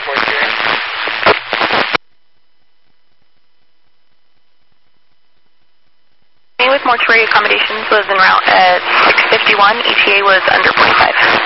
With mortuary accommodations was en route at 6:51. ETA was under 45.